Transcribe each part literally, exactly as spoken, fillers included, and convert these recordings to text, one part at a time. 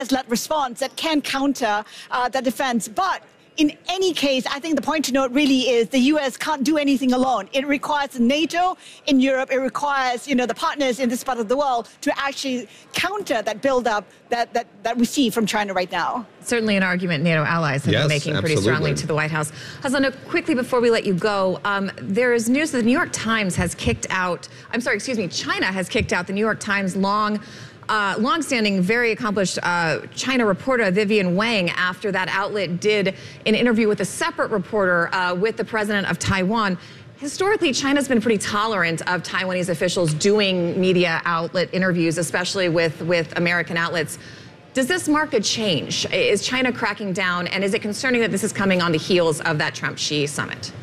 led response that can counter uh, the defense. But in any case, I think the point to note really is the U S can't do anything alone. It requires NATO in Europe. It requires, you know, the partners in this part of the world to actually counter that buildup that, that, that we see from China right now. Certainly an argument NATO allies have yes, been making absolutely. pretty strongly to the White House. Hassan, quickly before we let you go, um, there is news that the New York Times has kicked out, I'm sorry, excuse me, China has kicked out the New York Times long Uh, longstanding, very accomplished uh, China reporter Vivian Wang after that outlet did an interview with a separate reporter uh, with the president of Taiwan. Historically, China's been pretty tolerant of Taiwanese officials doing media outlet interviews, especially with, with American outlets. Does this mark a change? Is China cracking down, and is it concerning that this is coming on the heels of that Trump-Xi summit?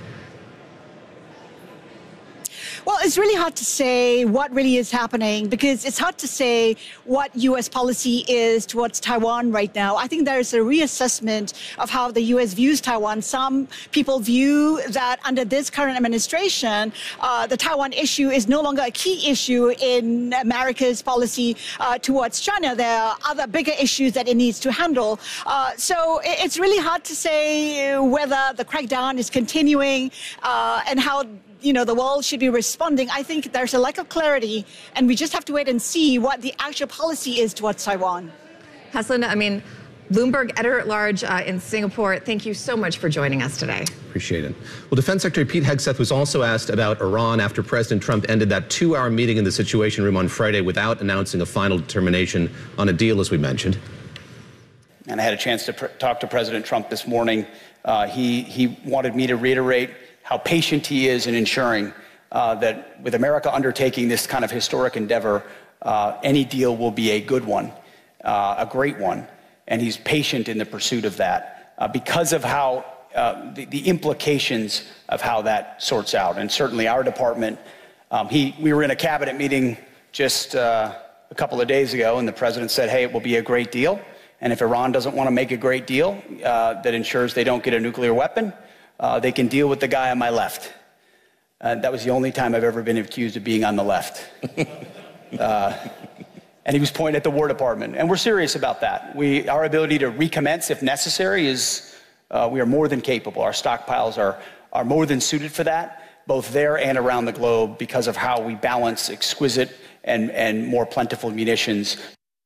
Well, it's really hard to say what really is happening because it's hard to say what U S policy is towards Taiwan right now. I think there is a reassessment of how the U S views Taiwan. Some people view that under this current administration, uh, the Taiwan issue is no longer a key issue in America's policy uh, towards China. There are other bigger issues that it needs to handle. Uh, so it's really hard to say whether the crackdown is continuing uh, and how you know, the world should be responding. I think there's a lack of clarity, and we just have to wait and see what the actual policy is towards Taiwan. Haslinda Amin, Bloomberg editor-at-large uh, in Singapore, thank you so much for joining us today. Appreciate it. Well, Defense Secretary Pete Hegseth was also asked about Iran after President Trump ended that two-hour meeting in the Situation Room on Friday without announcing a final determination on a deal, as we mentioned. And I had a chance to pr talk to President Trump this morning. Uh, he, he wanted me to reiterate how patient he is in ensuring uh, that with America undertaking this kind of historic endeavor, uh, any deal will be a good one, uh, a great one. And he's patient in the pursuit of that uh, because of how uh, the, the implications of how that sorts out. And certainly our department, um, he, we were in a cabinet meeting just uh, a couple of days ago, and the president said, hey, it will be a great deal. And if Iran doesn't want to make a great deal uh, that ensures they don't get a nuclear weapon, Uh, they can deal with the guy on my left. Uh, that was the only time I've ever been accused of being on the left. uh, and he was pointing at the War Department. And we're serious about that. We, our ability to recommence if necessary is, uh, we are more than capable. Our stockpiles are, are more than suited for that, both there and around the globe, because of how we balance exquisite and, and more plentiful munitions.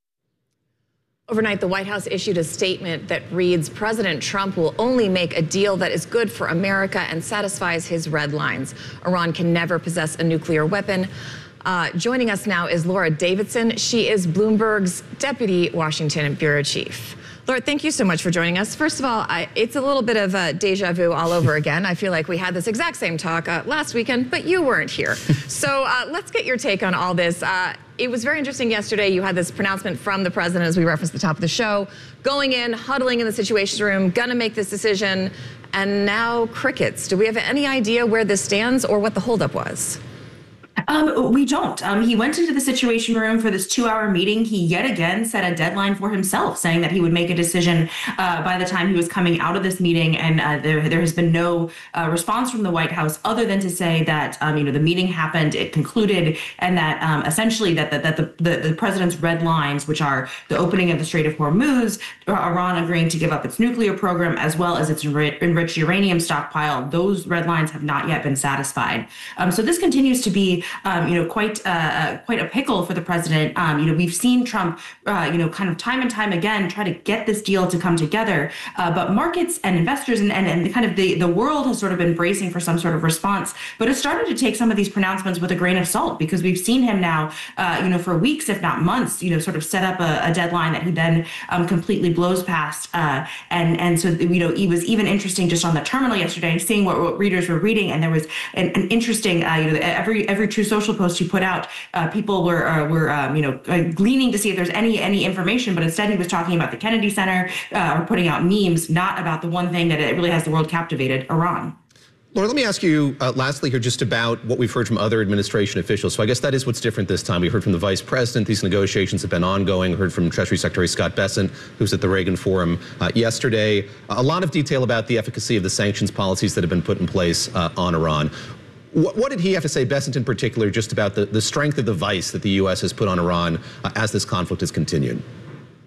Overnight, the White House issued a statement that reads, President Trump will only make a deal that is good for America and satisfies his red lines. Iran can never possess a nuclear weapon. Uh, joining us now is Laura Davidson. She is Bloomberg's Deputy Washington Bureau Chief. Laura, thank you so much for joining us. First of all, I, it's a little bit of a deja vu all over again. I feel like we had this exact same talk uh, last weekend, but you weren't here. So uh, let's get your take on all this. Uh, it was very interesting yesterday. You had this pronouncement from the president, as we referenced at the top of the show, going in, huddling in the Situation Room, gonna make this decision, and now crickets. Do we have any idea where this stands or what the holdup was? Um, we don't. Um, he went into the Situation Room for this two-hour meeting. He yet again set a deadline for himself, saying that he would make a decision uh, by the time he was coming out of this meeting. And uh, there, there has been no uh, response from the White House other than to say that um, you know, the meeting happened, it concluded, and that um, essentially that, that, that the, the, the president's red lines, which are the opening of the Strait of Hormuz, Iran agreeing to give up its nuclear program as well as its enri enriched uranium stockpile, those red lines have not yet been satisfied. Um, so this continues to be Um, you know, quite uh, quite a pickle for the president. Um, you know, we've seen Trump, uh, you know, kind of time and time again try to get this deal to come together. Uh, but markets and investors and, and, and kind of the, the world has sort of been bracing for some sort of response. But it's started to take some of these pronouncements with a grain of salt, because we've seen him now, uh, you know, for weeks, if not months, you know, sort of set up a, a deadline that he then um, completely blows past. Uh, and, and so, you know, it was even interesting just on the terminal yesterday, seeing what, what readers were reading. And there was an, an interesting, uh, you know, every every True Social post he put out, uh, people were uh, were um, you know uh, gleaning to see if there's any any information, but instead he was talking about the Kennedy Center uh, or putting out memes, not about the one thing that it really has the world captivated: Iran. Laura, let me ask you uh, lastly here just about what we've heard from other administration officials. So I guess that is what's different this time. We heard from the vice president. These negotiations have been ongoing. Heard from Treasury Secretary Scott Bessent, who's at the Reagan Forum uh, yesterday. A lot of detail about the efficacy of the sanctions policies that have been put in place uh, on Iran. What, what did he have to say, Bessent in particular, just about the, the strength of the vice that the U S has put on Iran uh, as this conflict has continued?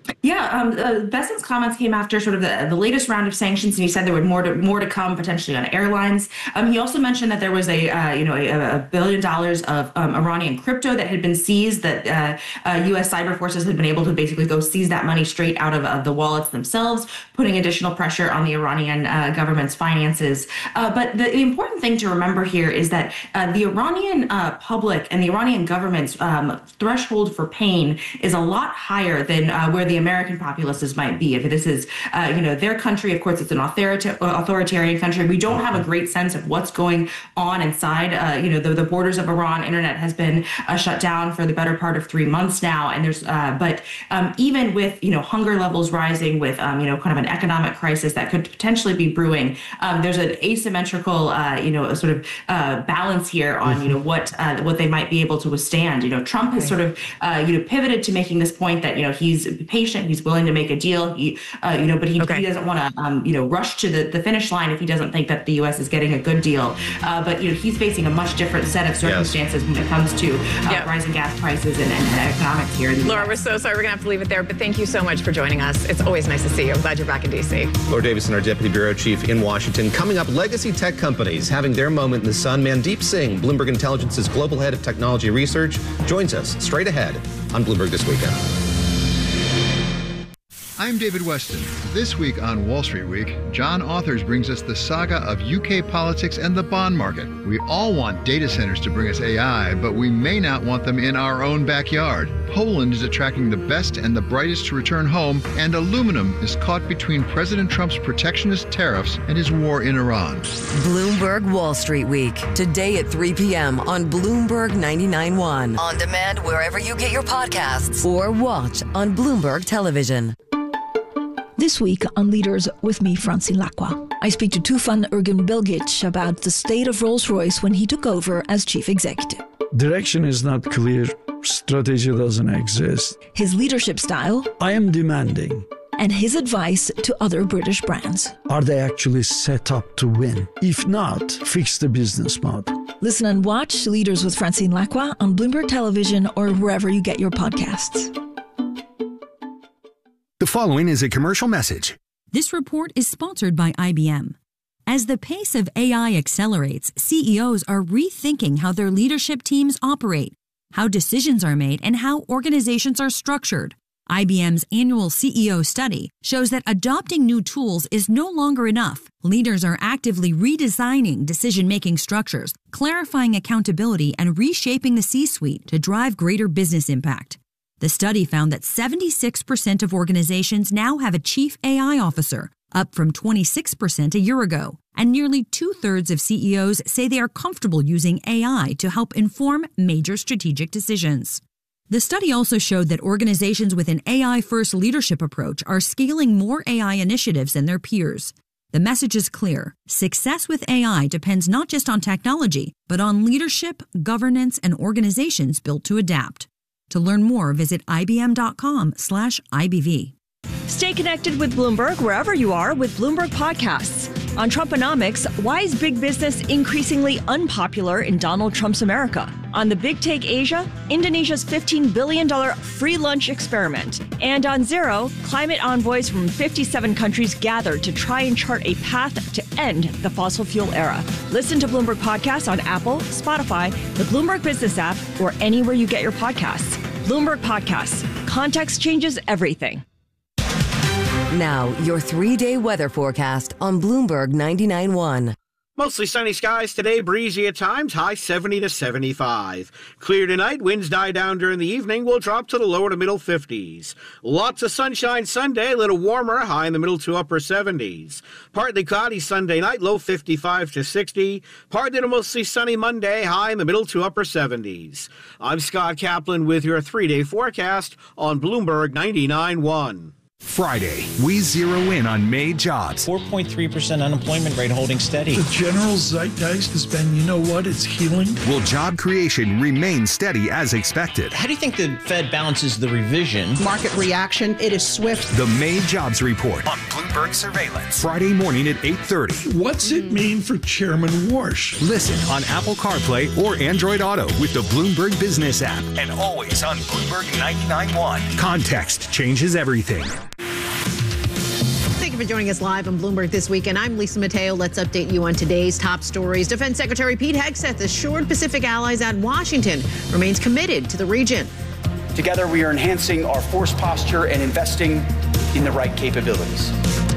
Yeah, um, uh, Bessent's comments came after sort of the, the latest round of sanctions, and he said there would more to, more to come potentially on airlines. Um, he also mentioned that there was a uh, you know a, a billion dollars of um, Iranian crypto that had been seized. That uh, uh, U S cyber forces had been able to basically go seize that money straight out of, of the wallets themselves, putting additional pressure on the Iranian uh, government's finances. Uh, but the, the important thing to remember here is that uh, the Iranian uh, public and the Iranian government's um, threshold for pain is a lot higher than uh, where the American populaces might be. If this is, uh, you know, their country, of course, it's an authorita- authoritarian country. We don't have a great sense of what's going on inside. Uh, you know, the, the borders of Iran, internet has been uh, shut down for the better part of three months now. And there's, uh, but um, even with, you know, hunger levels rising, with, um, you know, kind of an economic crisis that could potentially be brewing, um, there's an asymmetrical, uh, you know, sort of uh, balance here on, you know, what uh, what they might be able to withstand. You know, Trump has sort of, uh, you know, pivoted to making this point that, you know, he's patient, he's willing to make a deal, he, uh, you know, but he, okay. he doesn't want to, um, you know, rush to the, the finish line if he doesn't think that the U S is getting a good deal. Uh, but, you know, he's facing a much different set of circumstances yes. when it comes to uh, yep. rising gas prices and, and, and economics here in the Laura, U S. we're so sorry. We're going to have to leave it there, but thank you so much for joining us. It's always nice to see you. I'm glad you're back in D C. Laura Davison, our Deputy Bureau Chief in Washington. Coming up, legacy tech companies having their moment in the sun. Mandeep Singh, Bloomberg Intelligence's Global Head of Technology Research, joins us straight ahead on Bloomberg This Weekend. I'm David Weston. This week on Wall Street Week, John Authors brings us the saga of U K politics and the bond market. We all want data centers to bring us A I, but we may not want them in our own backyard. Poland is attracting the best and the brightest to return home, and aluminum is caught between President Trump's protectionist tariffs and his war in Iran. Bloomberg Wall Street Week, today at three p.m. on Bloomberg ninety-nine point one. On demand wherever you get your podcasts, or watch on Bloomberg Television. This week on Leaders with me, Francine Lacqua, I speak to Tufan Ergin-Bilgic about the state of Rolls-Royce when he took over as chief executive. Direction is not clear. Strategy doesn't exist. His leadership style. I am demanding. And his advice to other British brands. Are they actually set up to win? If not, fix the business model. Listen and watch Leaders with Francine Lacqua on Bloomberg Television or wherever you get your podcasts. The following is a commercial message. This report is sponsored by I B M. As the pace of A I accelerates, C E Os are rethinking how their leadership teams operate, how decisions are made, and how organizations are structured. I B M's annual C E O study shows that adopting new tools is no longer enough. Leaders are actively redesigning decision-making structures, clarifying accountability, and reshaping the C-suite to drive greater business impact. The study found that seventy-six percent of organizations now have a chief A I officer, up from twenty-six percent a year ago. And nearly two-thirds of C E Os say they are comfortable using A I to help inform major strategic decisions. The study also showed that organizations with an A I-first leadership approach are scaling more A I initiatives than their peers. The message is clear. Success with A I depends not just on technology, but on leadership, governance, and organizations built to adapt. To learn more, visit ibm.com slash IBV. Stay connected with Bloomberg wherever you are with Bloomberg Podcasts. On Trumponomics, why is big business increasingly unpopular in Donald Trump's America? On The Big Take Asia, Indonesia's fifteen billion dollars free lunch experiment. And on Zero, climate envoys from fifty-seven countries gathered to try and chart a path to end the fossil fuel era. Listen to Bloomberg Podcasts on Apple, Spotify, the Bloomberg Business app, or anywhere you get your podcasts. Bloomberg Podcasts. Context changes everything. Now, your three-day weather forecast on Bloomberg ninety-nine point one. Mostly sunny skies today, breezy at times, high seventy to seventy-five. Clear tonight, winds die down during the evening, will drop to the lower to middle fifties. Lots of sunshine Sunday, a little warmer, high in the middle to upper seventies. Partly cloudy Sunday night, low fifty-five to sixty. Partly to mostly sunny Monday, high in the middle to upper seventies. I'm Scott Kaplan with your three-day forecast on Bloomberg ninety-nine point one. Friday, we zero in on May jobs. four point three percent unemployment rate holding steady. The general zeitgeist has been, you know what, it's healing. Will job creation remain steady as expected? How do you think the Fed balances the revision? Market reaction, it is swift. The May jobs report on Bloomberg Surveillance. Friday morning at eight thirty. What's it mean for Chairman Warsh? Listen on Apple CarPlay or Android Auto with the Bloomberg Business app. And always on Bloomberg ninety-nine point one. Context changes everything. Thank you for joining us live on Bloomberg This Week, and I'm Lisa Mateo. Let's update you on today's top stories. Defense Secretary Pete Hegseth assured Pacific allies that Washington remains committed to the region. Together, we are enhancing our force posture and investing in the right capabilities.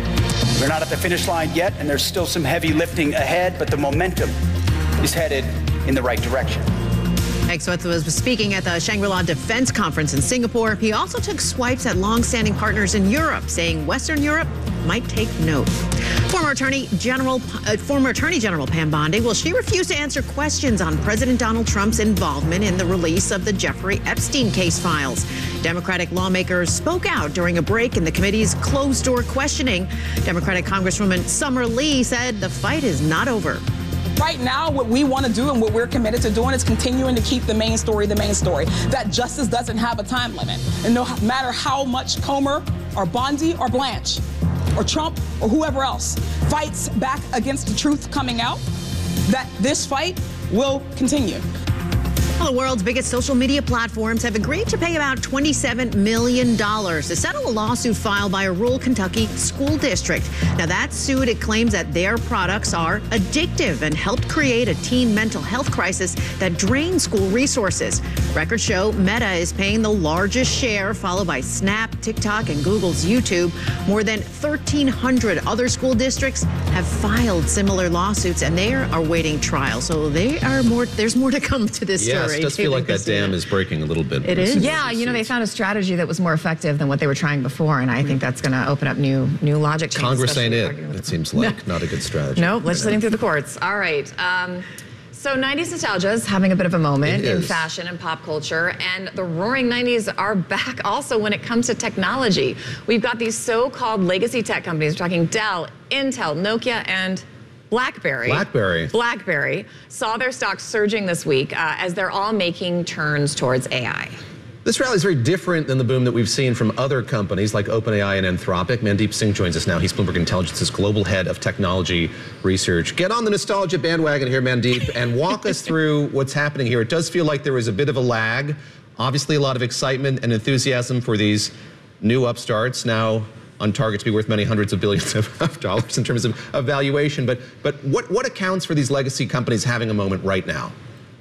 We're not at the finish line yet, and there's still some heavy lifting ahead, but the momentum is headed in the right direction. Hegseth was speaking at the Shangri-La Defense Conference in Singapore. He also took swipes at long-standing partners in Europe, saying Western Europe might take note. Former Attorney General, uh, former Attorney General Pam Bondi, well, she refused to answer questions on President Donald Trump's involvement in the release of the Jeffrey Epstein case files. Democratic lawmakers spoke out during a break in the committee's closed-door questioning. Democratic Congresswoman Summer Lee said the fight is not over. Right now, what we want to do and what we're committed to doing is continuing to keep the main story the main story. That justice doesn't have a time limit. And no matter how much Comer or Bondi or Blanche or Trump or whoever else fights back against the truth coming out, that this fight will continue. Well, the world's biggest social media platforms have agreed to pay about twenty-seven million dollars to settle a lawsuit filed by a rural Kentucky school district. Now, that suit, it claims that their products are addictive and helped create a teen mental health crisis that drains school resources. Records show Meta is paying the largest share, followed by Snap, TikTok, and Google's YouTube. More than thirteen hundred other school districts have filed similar lawsuits, and they are awaiting trial. So they are more. There's more to come to this yes, story. It does feel like that dam is breaking a little bit. It is. Yeah, you know, they found a strategy that was more effective than what they were trying before, and I think that's going to open up new new logic. Congress ain't it. It seems like not a good strategy. No, legislating through the courts. All right. Um, so nineties nostalgia is having a bit of a moment in fashion and pop culture, and the roaring nineties are back also when it comes to technology. We've got these so-called legacy tech companies. We're talking Dell, Intel, Nokia, and BlackBerry. BlackBerry. BlackBerry saw their stocks surging this week uh, as they're all making turns towards A I. This rally is very different than the boom that we've seen from other companies like OpenAI and Anthropic. Mandeep Singh joins us now. He's Bloomberg Intelligence's global head of technology research. Get on the nostalgia bandwagon here, Mandeep, and walk us through what's happening here. It does feel like there is a bit of a lag. Obviously, a lot of excitement and enthusiasm for these new upstarts now on target to be worth many hundreds of billions of, of dollars in terms of, of valuation. But, but what, what accounts for these legacy companies having a moment right now?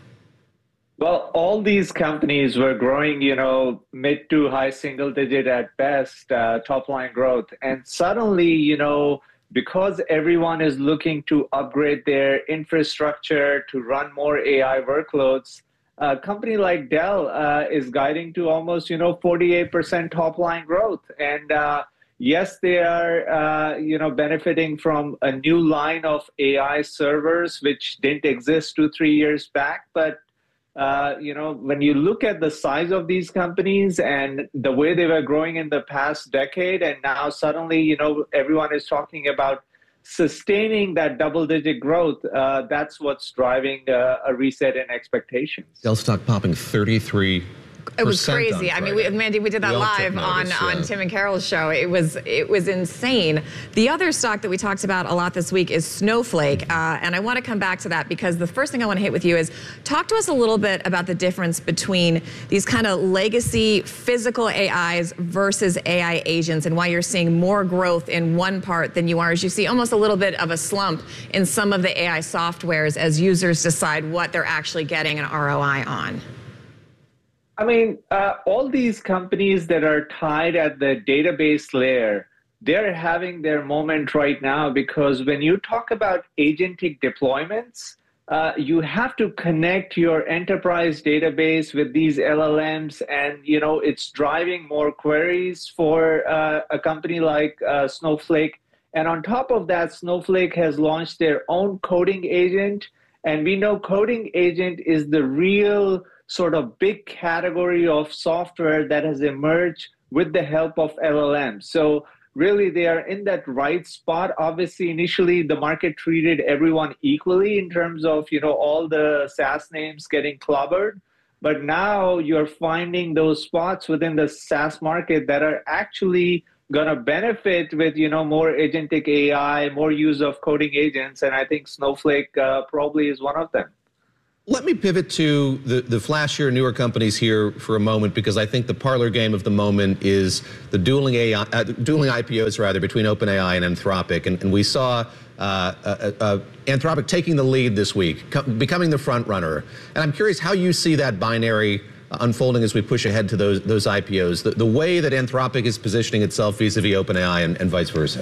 Well, all these companies were growing, you know, mid to high single digit at best, uh, top line growth. And suddenly, you know, because everyone is looking to upgrade their infrastructure to run more A I workloads, a company like Dell uh, is guiding to almost, you know, forty-eight percent top line growth. And uh, yes, they are, uh, you know, benefiting from a new line of A I servers, which didn't exist two, three years back. But Uh, you know, when you look at the size of these companies and the way they were growing in the past decade, and now suddenly, you know, everyone is talking about sustaining that double-digit growth, uh, that's what's driving uh, a reset in expectations. Dell stock popping thirty-three percent. It was crazy. I mean, we, Mandy, we did that we live notice, on, yeah. on Tim and Carol's show. It was it was insane. The other stock that we talked about a lot this week is Snowflake, uh, and I want to come back to that because the first thing I want to hit with you is talk to us a little bit about the difference between these kind of legacy physical A Is versus A I agents and why you're seeing more growth in one part than you are as you see almost a little bit of a slump in some of the A I softwares as users decide what they're actually getting an R O I on. I mean, uh, all these companies that are tied at the database layer, they're having their moment right now because when you talk about agentic deployments, uh, you have to connect your enterprise database with these L L Ms, and you know it's driving more queries for uh, a company like uh, Snowflake. And on top of that, Snowflake has launched their own coding agent, and we know coding agent is the real sort of big category of software that has emerged with the help of L L Ms. So really, they are in that right spot. Obviously, initially, the market treated everyone equally in terms of, you know, all the SaaS names getting clobbered. But now you're finding those spots within the SaaS market that are actually going to benefit with, you know, more agentic A I, more use of coding agents. And I think Snowflake uh, probably is one of them. Let me pivot to the, the flashier, newer companies here for a moment, because I think the parlor game of the moment is the dueling A I, uh, dueling I P Os rather between OpenAI and Anthropic, and, and we saw uh, uh, uh, Anthropic taking the lead this week, becoming the front runner. And I'm curious how you see that binary unfolding as we push ahead to those those I P Os, the, the way that Anthropic is positioning itself vis-a-vis OpenAI and, and vice versa.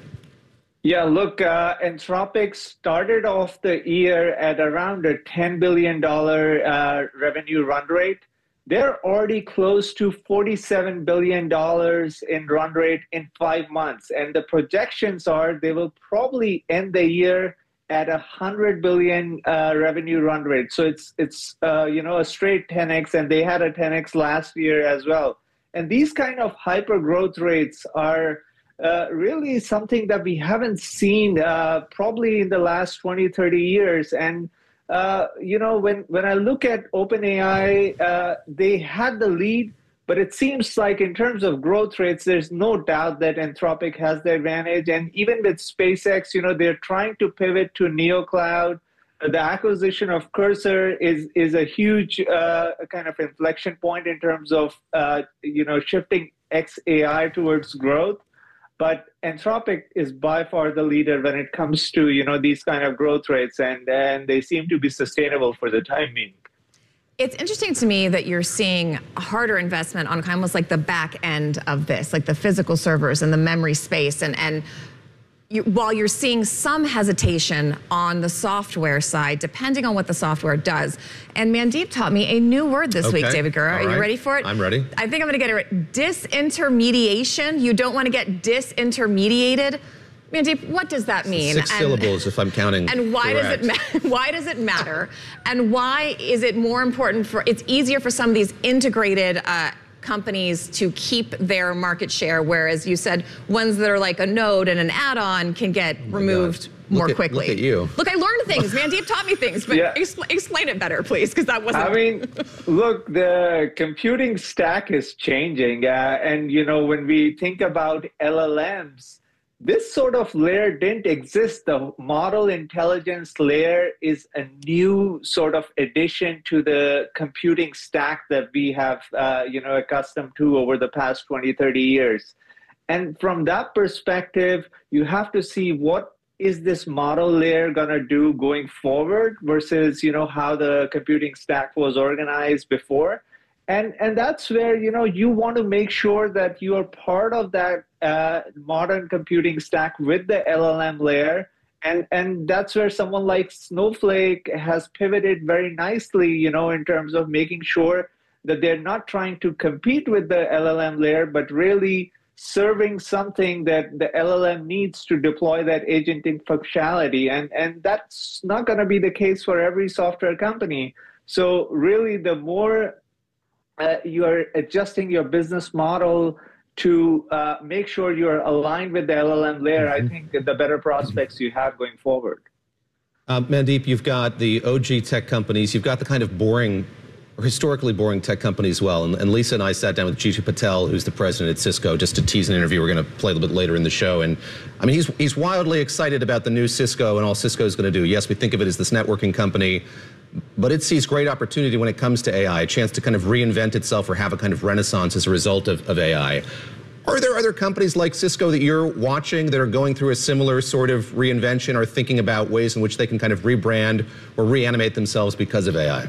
Yeah, look, uh, Anthropic started off the year at around a ten billion dollars uh, revenue run rate. They're already close to forty-seven billion dollars in run rate in five months. And the projections are they will probably end the year at a one hundred billion dollars uh, revenue run rate. So it's, it's uh, you know, a straight ten X, and they had a ten X last year as well. And these kind of hyper growth rates are Uh, really something that we haven't seen uh, probably in the last twenty, thirty years. And, uh, you know, when, when I look at OpenAI, uh, they had the lead, but it seems like in terms of growth rates, there's no doubt that Anthropic has the advantage. And even with SpaceX, you know, they're trying to pivot to NeoCloud. The acquisition of Cursor is, is a huge uh, kind of inflection point in terms of, uh, you know, shifting X A I towards growth. But Anthropic is by far the leader when it comes to, you know, these kind of growth rates, and, and they seem to be sustainable for the time being. It's interesting to me that you're seeing a harder investment on kind of almost like the back end of this, like the physical servers and the memory space. And, and you, while you're seeing some hesitation on the software side, depending on what the software does. And Mandeep taught me a new word this okay. week, David Gura. Are right. you ready for it? I'm ready. I think I'm going to get it right. Disintermediation. You don't want to get disintermediated. Mandeep, what does that mean? Six and, syllables, if I'm counting. And why correct. does it why does it matter? And why is it more important for? It's easier for some of these integrated Uh, companies to keep their market share, whereas you said ones that are like a node and an add-on can get oh removed more look at, quickly. Look at you. Look, I learned things. Mandeep taught me things, but yeah. expl explain it better, please, because that wasn't... I mean, look, the computing stack is changing. Uh, and, you know, when we think about L L Ms, this sort of layer didn't exist. The model intelligence layer is a new sort of addition to the computing stack that we have, uh, you know, accustomed to over the past twenty, thirty years. And from that perspective, you have to see what is this model layer going to do going forward versus, you know, how the computing stack was organized before. And, and that's where, you know, you want to make sure that you are part of that uh, modern computing stack with the L L M layer. And, and that's where someone like Snowflake has pivoted very nicely, you know, in terms of making sure that they're not trying to compete with the L L M layer, but really serving something that the L L M needs to deploy that agentic functionality. And, and that's not going to be the case for every software company. So really, the more uh, you are adjusting your business model to uh, make sure you're aligned with the L L M layer, mm-hmm. I think the better prospects you have going forward. Um, Mandeep, you've got the O G tech companies, you've got the kind of boring, or historically boring tech companies as well. And, and Lisa and I sat down with Jeetu Patel, who's the president at Cisco, just to tease an interview we're going to play a little bit later in the show. And I mean, he's, he's wildly excited about the new Cisco and all Cisco is going to do. Yes, we think of it as this networking company, but it sees great opportunity when it comes to A I, a chance to kind of reinvent itself or have a kind of renaissance as a result of, of A I. Are there other companies like Cisco that you're watching that are going through a similar sort of reinvention or thinking about ways in which they can kind of rebrand or reanimate themselves because of A I?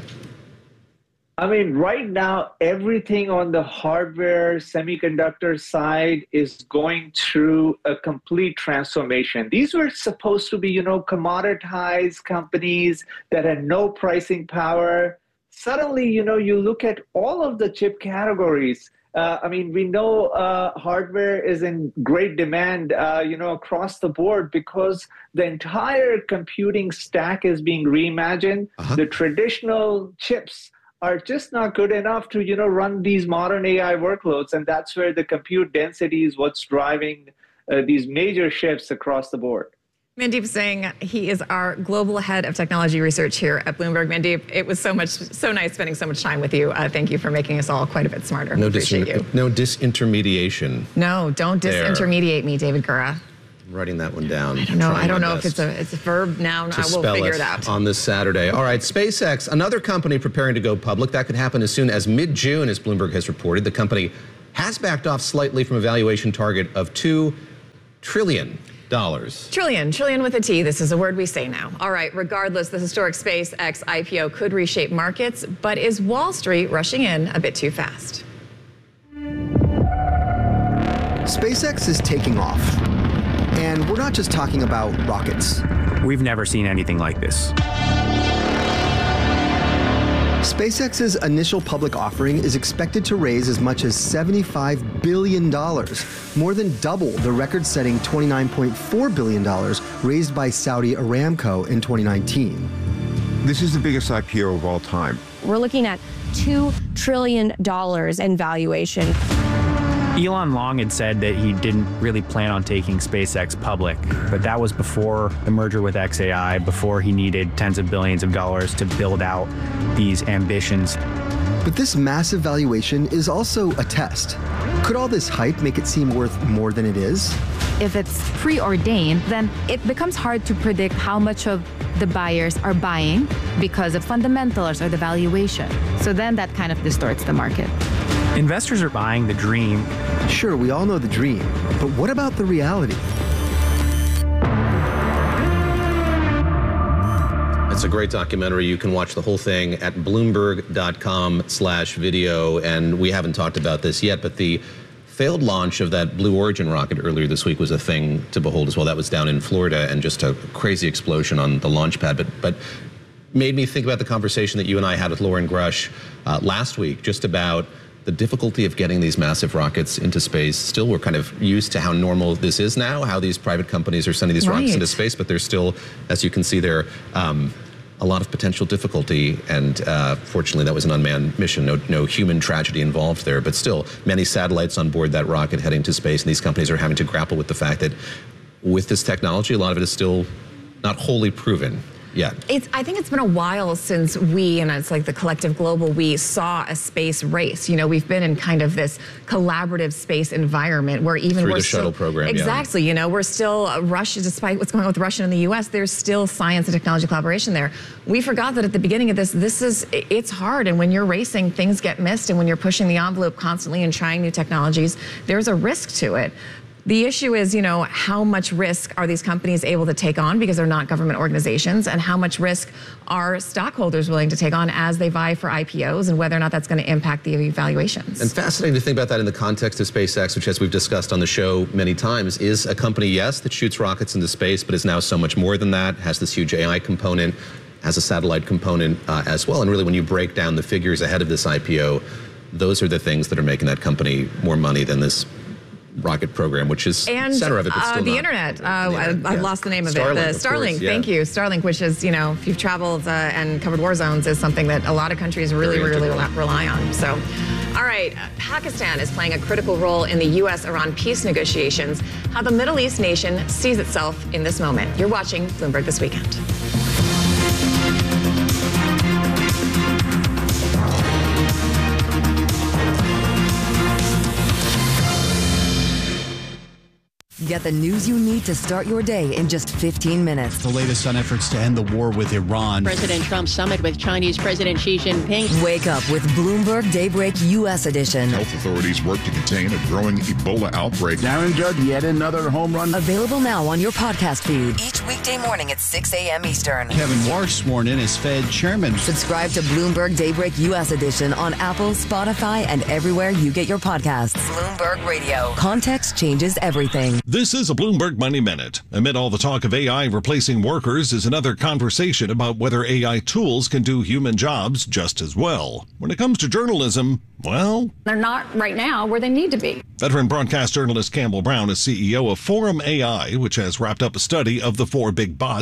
I mean, right now, everything on the hardware semiconductor side is going through a complete transformation. These were supposed to be, you know, commoditized companies that had no pricing power. Suddenly, you know, you look at all of the chip categories. Uh, I mean, we know uh, hardware is in great demand, uh, you know, across the board because the entire computing stack is being reimagined. Uh-huh. The traditional chips are just not good enough to, you know, run these modern A I workloads. And that's where the compute density is what's driving uh, these major shifts across the board. Mandeep Singh, he is our global head of technology research here at Bloomberg. Mandeep, it was so much, so nice spending so much time with you. Uh, thank you for making us all quite a bit smarter. No, Appreciate dis- you. no disintermediation. No, don't there. disintermediate me, David Gura. I'm writing that one down. I don't know. I don't know if it's a it's a verb, noun. I will figure it, it out. On this Saturday. All right, SpaceX, another company preparing to go public. That could happen as soon as mid-June, as Bloomberg has reported. The company has backed off slightly from a valuation target of two trillion dollars. Trillion, trillion with a T. This is a word we say now. All right, regardless, the historic SpaceX I P O could reshape markets, but is Wall Street rushing in a bit too fast? SpaceX is taking off. And we're not just talking about rockets. We've never seen anything like this. SpaceX's initial public offering is expected to raise as much as seventy-five billion dollars, more than double the record-setting twenty-nine point four billion dollars raised by Saudi Aramco in twenty nineteen. This is the biggest I P O of all time. We're looking at two trillion dollars in valuation. Elon long had said that he didn't really plan on taking SpaceX public, but that was before the merger with X A I, before he needed tens of billions of dollars to build out these ambitions. But this massive valuation is also a test. Could all this hype make it seem worth more than it is? If it's preordained, then it becomes hard to predict how much of the buyers are buying because of fundamentals or the valuation. So then that kind of distorts the market. Investors are buying the dream. Sure, we all know the dream, but what about the reality? It's a great documentary. You can watch the whole thing at Bloomberg.com slash video. And we haven't talked about this yet, but the failed launch of that Blue Origin rocket earlier this week was a thing to behold as well. That was down in Florida, and just a crazy explosion on the launch pad. But, but made me think about the conversation that you and I had with Lauren Grush uh, last week, just about the difficulty of getting these massive rockets into space. Still, we're kind of used to how normal this is now, how these private companies are sending these right. rockets into space, but there's still, as you can see there, um, a lot of potential difficulty, and uh, fortunately that was an unmanned mission, no, no human tragedy involved there, but still many satellites on board that rocket heading to space, and these companies are having to grapple with the fact that with this technology, a lot of it is still not wholly proven yet. It's, I think it's been a while since we, and it's like the collective global we, saw a space race. You know, we've been in kind of this collaborative space environment where even Through we're the still, shuttle program, exactly. Yeah. You know, we're still uh, Russia, despite what's going on with Russia and the U S. There's still science and technology collaboration there. We forgot that at the beginning of this, this is it's hard, and when you're racing, things get missed, and when you're pushing the envelope constantly and trying new technologies, there's a risk to it. The issue is, you know, how much risk are these companies able to take on because they're not government organizations, and how much risk are stockholders willing to take on as they vie for I P Os, and whether or not that's going to impact the valuations. And fascinating to think about that in the context of SpaceX, which, as we've discussed on the show many times, is a company, yes, that shoots rockets into space, but is now so much more than that, has this huge A I component, has a satellite component uh, as well. And really, when you break down the figures ahead of this I P O, those are the things that are making that company more money than this rocket program, which is and, center of it, but still uh, the not. internet. Uh, the internet. I, I've yeah. lost the name of Starlink, it. The Starlink. Course, yeah. Thank you, Starlink. Which is, you know, if you've traveled uh, and covered war zones, is something that a lot of countries really, Very really integral. rely on. So, all right, Pakistan is playing a critical role in the U S Iran peace negotiations. How the Middle East nation sees itself in this moment. You're watching Bloomberg This Weekend. Get the news you need to start your day in just fifteen minutes. The latest on efforts to end the war with Iran. President Trump's summit with Chinese President Xi Jinping. Wake up with Bloomberg Daybreak U S edition. Health authorities work to contain a growing Ebola outbreak. Darren Judd, yet another home run. Available now on your podcast feed. Each weekday morning at six a.m. Eastern. Kevin Warsh sworn in as Fed chairman. Subscribe to Bloomberg Daybreak U S edition on Apple, Spotify, and everywhere you get your podcasts. Bloomberg Radio. Context changes everything. This is a Bloomberg Money Minute. Amid all the talk of A I replacing workers is another conversation about whether A I tools can do human jobs just as well. When it comes to journalism, well, they're not right now where they need to be. Veteran broadcast journalist Campbell Brown is C E O of Forum A I, which has wrapped up a study of the four big bots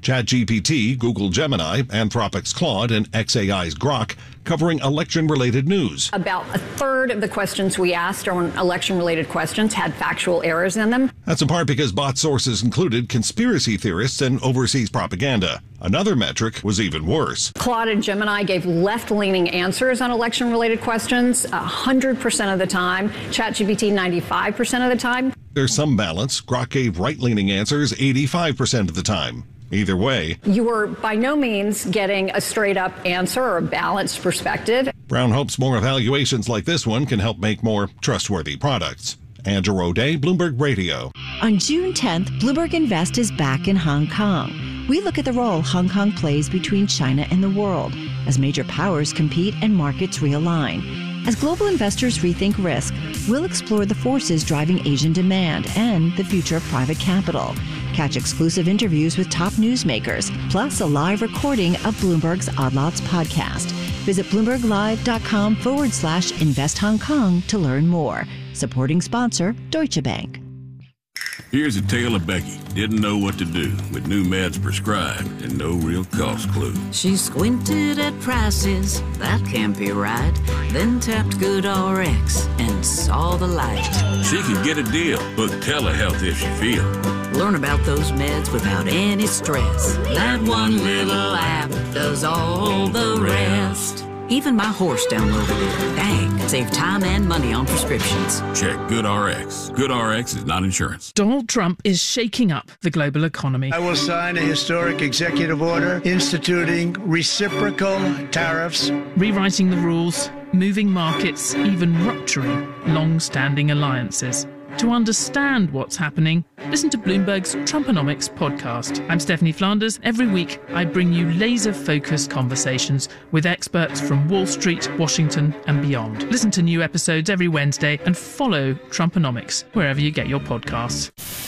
ChatGPT, Google Gemini, Anthropic's Claude, and X A I's Grok covering election-related news. About a third of the questions we asked on election-related questions had factual errors in them. That's in part because bot sources included conspiracy theorists and overseas propaganda. Another metric was even worse. Claude and Gemini gave left-leaning answers on election-related questions one hundred percent of the time. ChatGPT ninety-five percent of the time. There's some balance. Grok gave right-leaning answers eighty-five percent of the time. Either way, you are by no means getting a straight-up answer or a balanced perspective. Brown hopes more evaluations like this one can help make more trustworthy products. Andrew O'Day, Bloomberg Radio. On June tenth, Bloomberg Invest is back in Hong Kong. We look at the role Hong Kong plays between China and the world as major powers compete and markets realign. As global investors rethink risk, we'll explore the forces driving Asian demand and the future of private capital. Catch exclusive interviews with top newsmakers, plus a live recording of Bloomberg's Odd Lots podcast. Visit BloombergLive.com forward slash Invest Hong Kong to learn more. Supporting sponsor, Deutsche Bank. Here's a tale of Becky. Didn't know what to do with new meds prescribed and no real cost clue. She squinted at prices, that can't be right. Then tapped GoodRx and saw the light. She could get a deal, book telehealth if she feel. Learn about those meds without any stress. That one little app does all the rest. Even my horse downloaded it. Dang, save time and money on prescriptions. Check GoodRx. GoodRx is not insurance. Donald Trump is shaking up the global economy. I will sign a historic executive order instituting reciprocal tariffs. Rewriting the rules, moving markets, even rupturing long-standing alliances. To understand what's happening, listen to Bloomberg's Trumponomics podcast. I'm Stephanie Flanders. Every week, I bring you laser-focused conversations with experts from Wall Street, Washington, and beyond. Listen to new episodes every Wednesday and follow Trumponomics wherever you get your podcasts.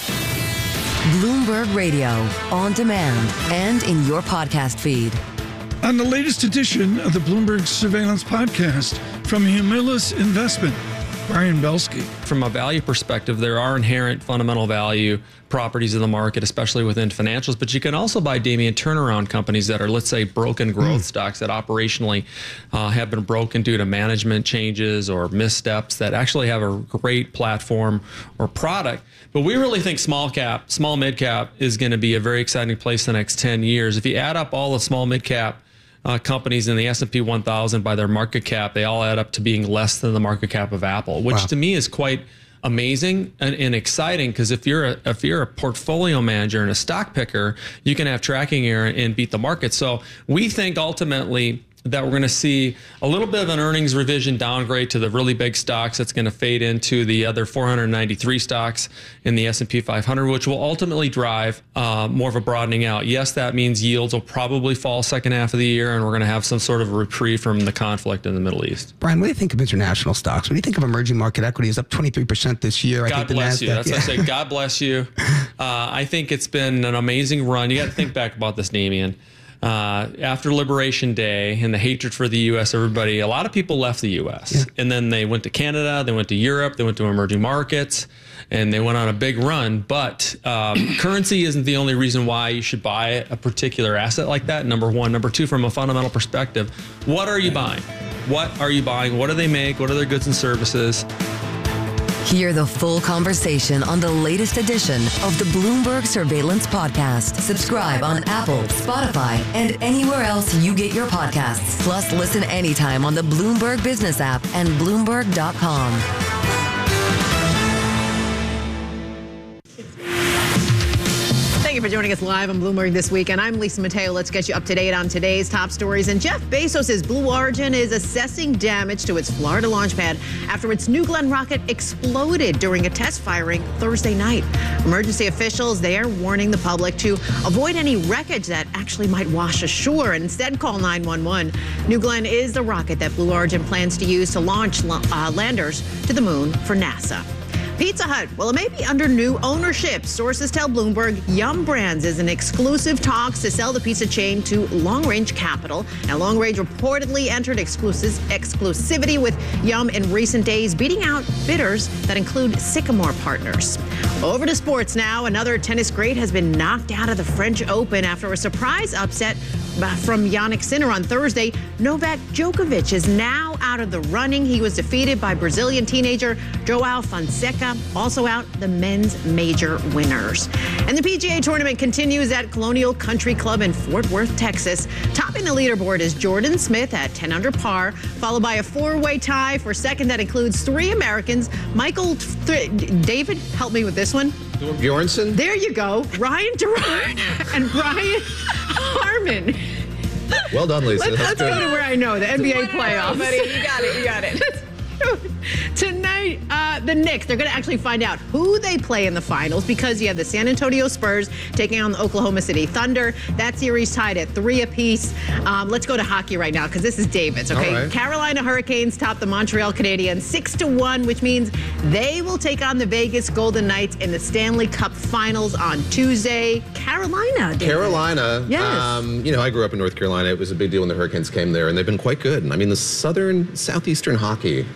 Bloomberg Radio, on demand and in your podcast feed. On the latest edition of the Bloomberg Surveillance Podcast from Humilus Investment, Brian Belsky. From a value perspective, there are inherent fundamental value properties of the market, especially within financials, but you can also buy, Damien, turnaround companies that are, let's say, broken growth mm. stocks that operationally uh, have been broken due to management changes or missteps that actually have a great platform or product. But we really think small cap, small mid cap is going to be a very exciting place the next ten years. If you add up all the small mid cap Uh, companies in the S and P one thousand by their market cap, they all add up to being less than the market cap of Apple, which wow. to me is quite amazing and, and exciting, because if you're a, if you're a portfolio manager and a stock picker, you can have tracking error and beat the market. So we think ultimately that we're going to see a little bit of an earnings revision downgrade to the really big stocks. That's going to fade into the other four hundred ninety-three stocks in the S and P five hundred, which will ultimately drive uh, more of a broadening out. Yes, that means yields will probably fall second half of the year, and we're going to have some sort of a reprieve from the conflict in the Middle East. Brian, what do you think of international stocks? What do you think of emerging market equities? Up twenty-three percent this year. God I think bless the you. NASDAQ, That's yeah. what I say. God bless you. Uh, I think it's been an amazing run. You got to think back about this, Damien. Uh, after Liberation Day and the hatred for the U S, everybody, a lot of people left the U S. Yeah. And then they went to Canada, they went to Europe, they went to emerging markets, and they went on a big run. But um, currency isn't the only reason why you should buy a particular asset like that, number one. Number two, from a fundamental perspective, what are you buying? What are you buying? What do they make? What are their goods and services? Hear the full conversation on the latest edition of the Bloomberg Surveillance Podcast. Subscribe on Apple, Spotify, and anywhere else you get your podcasts. Plus, listen anytime on the Bloomberg Business app and Bloomberg dot com. Thank you for joining us live on Bloomberg This Weekend. I'm Lisa Mateo. Let's get you up to date on today's top stories. And Jeff Bezos' Blue Origin is assessing damage to its Florida launch pad after its New Glenn rocket exploded during a test firing Thursday night. Emergency officials there warning the public to avoid any wreckage that actually might wash ashore and instead call nine one one. New Glenn is the rocket that Blue Origin plans to use to launch uh, landers to the moon for NASA. Pizza Hut, well, it may be under new ownership. Sources tell Bloomberg Yum Brands is in exclusive talks to sell the pizza chain to Long Range Capital. Now, Long Range reportedly entered exclusive exclusivity with Yum in recent days, beating out bidders that include Sycamore Partners. Over to sports now. Another tennis great has been knocked out of the French Open after a surprise upset from Jannik Sinner on Thursday. Novak Djokovic is now out of the running. He was defeated by Brazilian teenager Joao Fonseca, also out the men's major winners. And the P G A tournament continues at Colonial Country Club in Fort Worth, Texas. Topping the leaderboard is Jordan Smith at ten under par, followed by a four-way tie for second that includes three Americans. Michael, Th- David, help me with this one. Bjornsson? There you go. Ryan Durant and Brian Harmon. Well done, Lisa. Let's, let's go to where I know, the N B A playoffs. Buddy. You got it. You got it. Tonight, uh, the Knicks, they're going to actually find out who they play in the finals because you have the San Antonio Spurs taking on the Oklahoma City Thunder. That series tied at three apiece. Um, let's go to hockey right now because this is David's, okay? Right. Carolina Hurricanes top the Montreal Canadiens six to one, which means they will take on the Vegas Golden Knights in the Stanley Cup Finals on Tuesday. Carolina, David. Carolina. Yes. Um, you know, I grew up in North Carolina. It was a big deal when the Hurricanes came there, and they've been quite good. I mean, the Southern, Southeastern hockey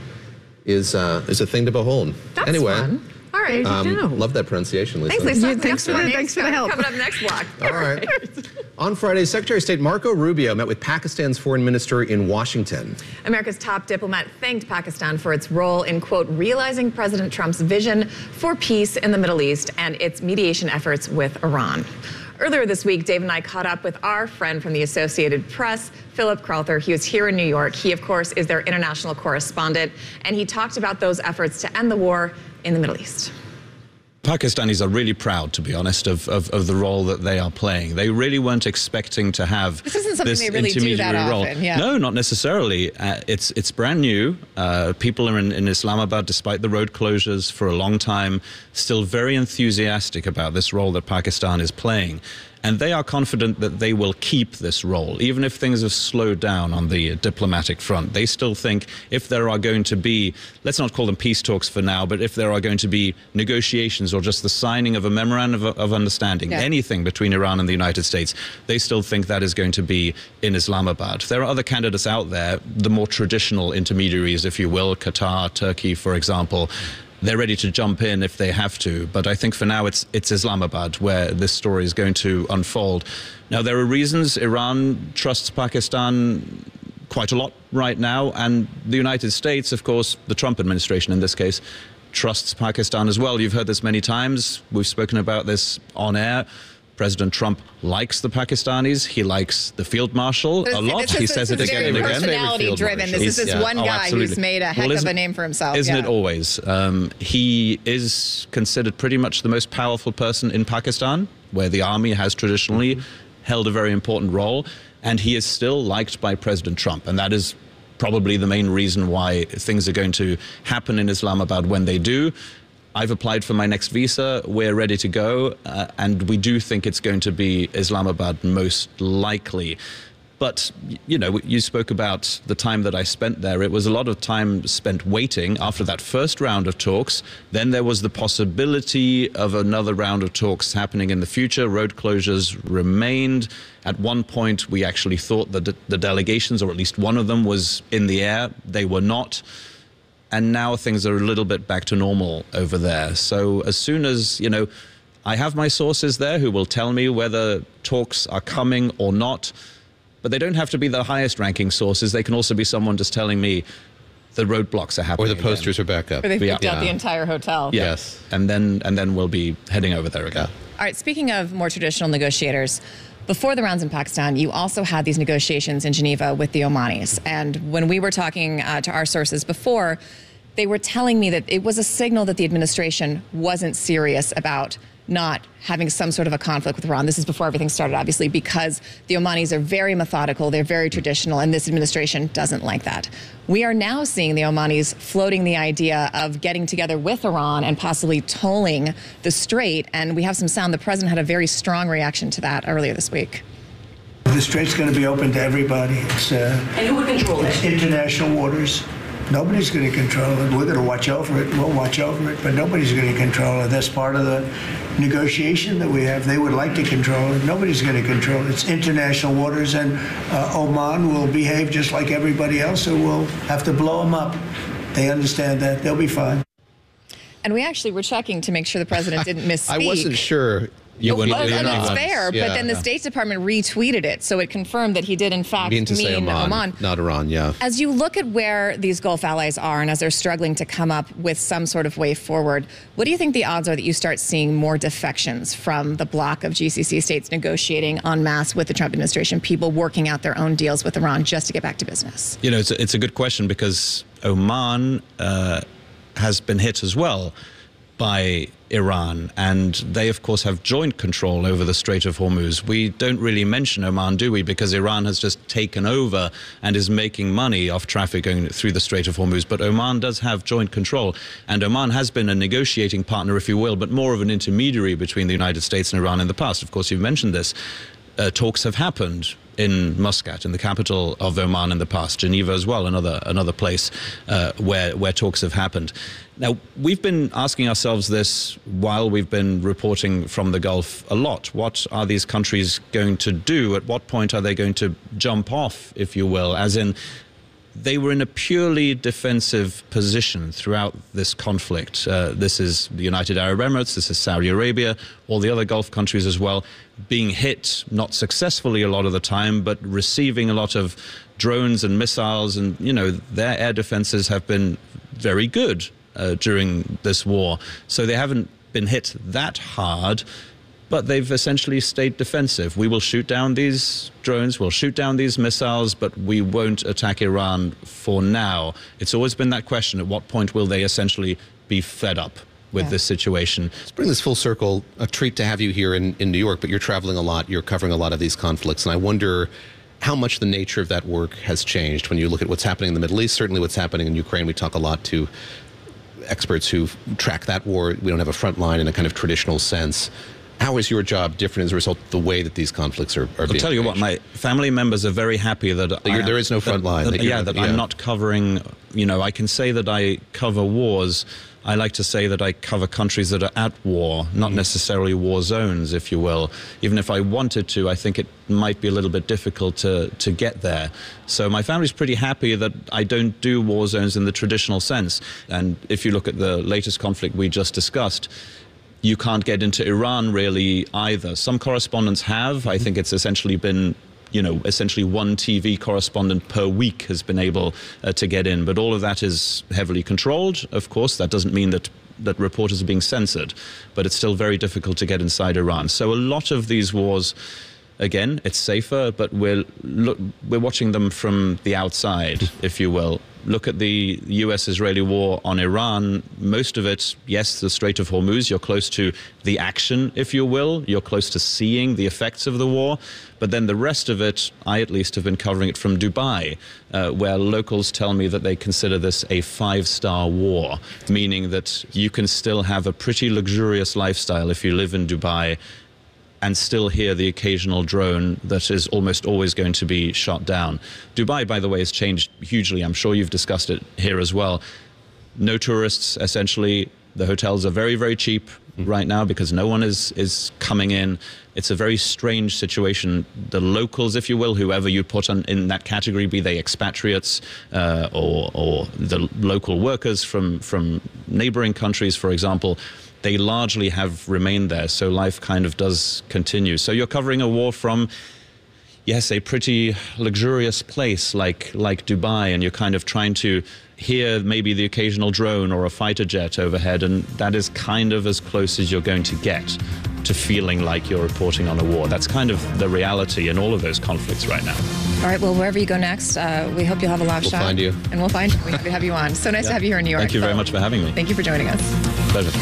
is uh, is a thing to behold. That's anyway, fun. All right. Um, love that pronunciation, Lisa. Thanks, Lisa. Yeah, thanks for the- thanks for the help. Coming up next block. All right. On Friday, Secretary of State Marco Rubio met with Pakistan's foreign minister in Washington. America's top diplomat thanked Pakistan for its role in, quote, realizing President Trump's vision for peace in the Middle East and its mediation efforts with Iran. Earlier this week, Dave and I caught up with our friend from the Associated Press, Philip Crowther. He was here in New York. He, of course, is their international correspondent, and he talked about those efforts to end the war in the Middle East. Pakistanis are really proud, to be honest, of, of, of the role that they are playing. They really weren't expecting to have This isn't something this they really do intermediary that role. often, yeah. No, not necessarily. Uh, it's it's brand new. Uh, people are in, in Islamabad, despite the road closures for a long time, still very enthusiastic about this role that Pakistan is playing. And they are confident that they will keep this role, even if things have slowed down on the diplomatic front. They still think if there are going to be, let's not call them peace talks for now, but if there are going to be negotiations or just the signing of a memorandum of, of understanding, yeah. anything between Iran and the United States, they still think that is going to be in Islamabad. There are other candidates out there, the more traditional intermediaries, if you will, Qatar, Turkey, for example. They're ready to jump in if they have to. But I think for now it's it's Islamabad where this story is going to unfold. Now, there are reasons Iran trusts Pakistan quite a lot right now. And the United States, of course, the Trump administration in this case, trusts Pakistan as well. You've heard this many times. We've spoken about this on air. President Trump likes the Pakistanis. He likes the field marshal a lot. It's, it's, he says it's it again and again. Personality driven. This is this yeah, one oh, guy absolutely. who's made a heck well, of a name for himself. Isn't yeah. it always? Um, he is considered pretty much the most powerful person in Pakistan, where the army has traditionally mm-hmm. held a very important role. And he is still liked by President Trump. And that is probably the main reason why things are going to happen in Islamabad when they do. I've applied for my next visa. We're ready to go. Uh, and we do think it's going to be Islamabad most likely. But, you know, you spoke about the time that I spent there. It was a lot of time spent waiting after that first round of talks. Then there was the possibility of another round of talks happening in the future. Road closures remained. At one point, we actually thought that the delegations, or at least one of them, was in the air. They were not. And now things are a little bit back to normal over there. So as soon as, you know, I have my sources there who will tell me whether talks are coming or not. But they don't have to be the highest ranking sources. They can also be someone just telling me the roadblocks are happening. Or the posters again. are back up. Or they've Yeah. picked out the entire hotel. Yeah. Yes. And then, and then we'll be heading over there again. All right, speaking of more traditional negotiators, before the rounds in Pakistan, you also had these negotiations in Geneva with the Omanis. And when we were talking uh, to our sources before, they were telling me that it was a signal that the administration wasn't serious about not having some sort of a conflict with Iran. This is before everything started, obviously, because the Omanis are very methodical, they're very traditional, and this administration doesn't like that. We are now seeing the Omanis floating the idea of getting together with Iran and possibly tolling the strait, and we have some sound. The president had a very strong reaction to that earlier this week. The strait's going to be open to everybody. It's, uh, And who would control it's it? international waters. Nobody's going to control it. We're going to watch over it. We'll watch over it, but nobody's going to control it. That's part of the negotiation that we have. They would like to control it. Nobody's going to control it. It's international waters, and uh, Oman will behave just like everybody else, so we'll have to blow them up. They understand that. They'll be fine. And we actually were checking to make sure the president didn't misspeak. I wasn't sure. You well, wouldn't, and it's fair, yeah, but then the yeah. State Department retweeted it, so it confirmed that he did in fact mean to mean say Oman, Oman. not Iran, yeah. As you look at where these Gulf allies are and as they're struggling to come up with some sort of way forward, what do you think the odds are that you start seeing more defections from the bloc of G C C states negotiating en masse with the Trump administration, people working out their own deals with Iran just to get back to business? You know, it's a, it's a good question because Oman uh, has been hit as well by Iran, and they, of course, have joint control over the Strait of Hormuz. We don't really mention Oman, do we? Because Iran has just taken over and is making money off traffic going through the Strait of Hormuz. But Oman does have joint control, and Oman has been a negotiating partner, if you will, but more of an intermediary between the United States and Iran in the past. Of course, you've mentioned this. Uh, talks have happened in Muscat, in the capital of Oman in the past, Geneva as well, another another place uh, where where talks have happened. Now, we've been asking ourselves this while we've been reporting from the Gulf a lot. What are these countries going to do? At what point are they going to jump off, if you will, as in they were in a purely defensive position throughout this conflict. Uh, this is the United Arab Emirates, this is Saudi Arabia, all the other Gulf countries as well, being hit, not successfully a lot of the time, but receiving a lot of drones and missiles, and, you know, their air defenses have been very good uh, during this war. So they haven't been hit that hard, but they've essentially stayed defensive. We will shoot down these drones, we'll shoot down these missiles, but we won't attack Iran for now. It's always been that question, at what point will they essentially be fed up with yeah. this situation? Let's bring this full circle. A treat to have you here in, in New York, but you're traveling a lot, you're covering a lot of these conflicts, and I wonder how much the nature of that work has changed when you look at what's happening in the Middle East, certainly what's happening in Ukraine. We talk a lot to experts who track that war. We don't have a front line in a kind of traditional sense. How is your job different as a result of the way that these conflicts are, are I'll being tell you managed? what, my family members are very happy that, that I, there is no front that, line. That, that yeah, that yeah. I'm not covering, you know, I can say that I cover wars. I like to say that I cover countries that are at war, not mm. necessarily war zones, if you will. Even if I wanted to, I think it might be a little bit difficult to, to get there. So my family's pretty happy that I don't do war zones in the traditional sense. And if you look at the latest conflict we just discussed, you can't get into Iran really either. Some correspondents have. I think it's essentially been, you know, essentially one T V correspondent per week has been able uh, to get in. But all of that is heavily controlled, of course. That doesn't mean that that reporters are being censored, but it's still very difficult to get inside Iran. So a lot of these wars, again, it's safer, but we're look, we're watching them from the outside, if you will. Look at the U S Israeli war on Iran. Most of it, yes, the Strait of Hormuz, you're close to the action, if you will. You're close to seeing the effects of the war. But then the rest of it, I at least have been covering it from Dubai, uh, where locals tell me that they consider this a five-star war, meaning that you can still have a pretty luxurious lifestyle if you live in Dubai and still hear the occasional drone that is almost always going to be shot down. Dubai, by the way, has changed hugely. I'm sure you've discussed it here as well. No tourists, essentially. The hotels are very, very cheap right now because no one is, is coming in. It's a very strange situation. The locals, if you will, whoever you put on, in that category, be they expatriates uh, or, or the local workers from, from neighboring countries, for example, they largely have remained there, so life kind of does continue. So you're covering a war from, yes, a pretty luxurious place like like Dubai, and you're kind of trying to hear maybe the occasional drone or a fighter jet overhead, and that is kind of as close as you're going to get to feeling like you're reporting on a war. That's kind of the reality in all of those conflicts right now. All right, well, wherever you go next, uh, we hope you'll have a live we'll shot. We'll find you. And we'll find you. We're happy to have you on. So nice yeah. to have you here in New York. Thank you very so, much for having me. Thank you for joining us. Pleasure.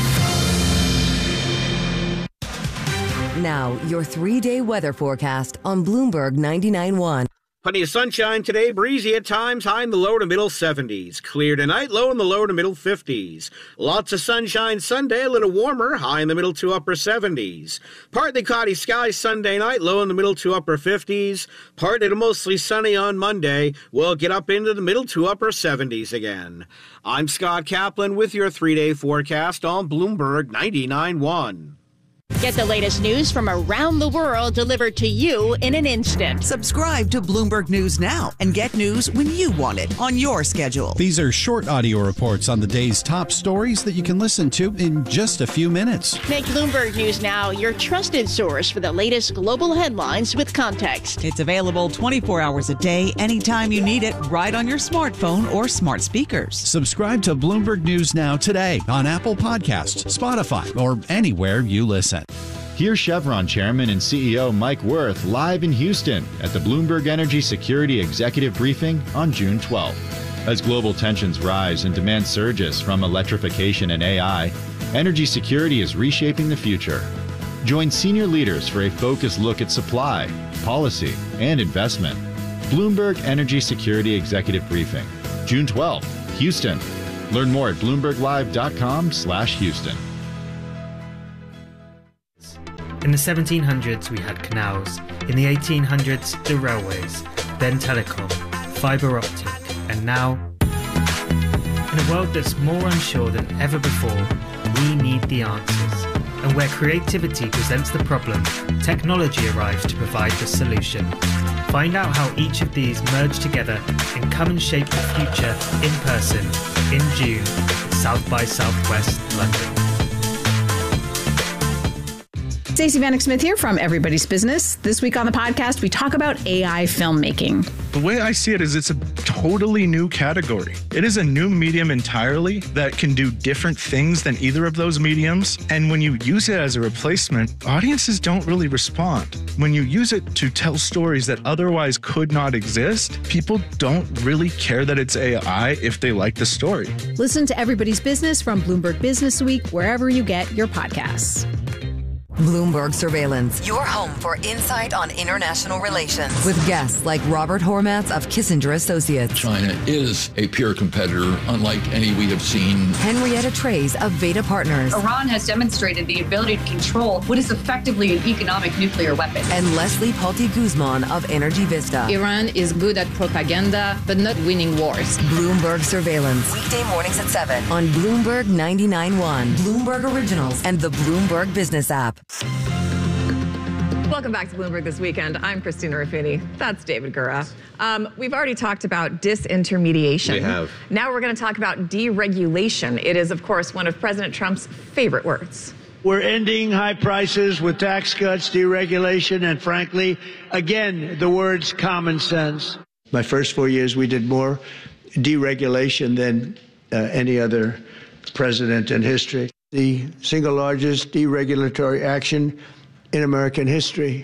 Now, your three-day weather forecast on Bloomberg ninety-nine point one. Plenty of sunshine today, breezy at times, high in the low to middle seventies. Clear tonight, low in the low to middle fifties. Lots of sunshine Sunday, a little warmer, high in the middle to upper seventies. Partly cloudy skies Sunday night, low in the middle to upper fifties. Partly to mostly sunny on Monday. We'll get up into the middle to upper seventies again. I'm Scott Kaplan with your three-day forecast on Bloomberg ninety-nine point one. Get the latest news from around the world delivered to you in an instant. Subscribe to Bloomberg News now and get news when you want it on your schedule. These are short audio reports on the day's top stories that you can listen to in just a few minutes. Make Bloomberg News Now your trusted source for the latest global headlines with context. It's available twenty-four hours a day, anytime you need it, right on your smartphone or smart speakers. Subscribe to Bloomberg News Now today on Apple Podcasts, Spotify, or anywhere you listen. Here's Chevron Chairman and C E O Mike Wirth live in Houston at the Bloomberg Energy Security Executive Briefing on June twelfth. As global tensions rise and demand surges from electrification and A I, energy security is reshaping the future. Join senior leaders for a focused look at supply, policy, and investment. Bloomberg Energy Security Executive Briefing, June twelfth, Houston. Learn more at bloomberg live dot com slash Houston. In the seventeen hundreds, we had canals. In the eighteen hundreds, the railways. Then telecom, fibre optic, and now... In a world that's more unsure than ever before, we need the answers. And where creativity presents the problem, technology arrives to provide the solution. Find out how each of these merge together and come and shape the future in person in June at South by Southwest London. Stacey Vanek Smith here from Everybody's Business. This week on the podcast, we talk about A I filmmaking. The way I see it is it's a totally new category. It is a new medium entirely that can do different things than either of those mediums. And when you use it as a replacement, audiences don't really respond. When you use it to tell stories that otherwise could not exist, people don't really care that it's A I if they like the story. Listen to Everybody's Business from Bloomberg Business Week, wherever you get your podcasts. Bloomberg Surveillance, your home for insight on international relations. With guests like Robert Hormats of Kissinger Associates. China is a peer competitor, unlike any we have seen. Henrietta Trays of Veda Partners. Iran has demonstrated the ability to control what is effectively an economic nuclear weapon. And Leslie Palti Guzman of Energy Vista. Iran is good at propaganda, but not winning wars. Bloomberg Surveillance. Weekday mornings at seven on Bloomberg ninety-nine point one, Bloomberg Originals, and the Bloomberg Business app. Welcome back to Bloomberg This Weekend. I'm Christina Ruffini. That's David Gura. Um, we've already talked about disintermediation. We have. Now we're going to talk about deregulation. It is, of course, one of President Trump's favorite words. We're ending high prices with tax cuts, deregulation, and frankly, again, the words common sense. My first four years, we did more deregulation than uh, any other president in history. The single largest deregulatory action in American history.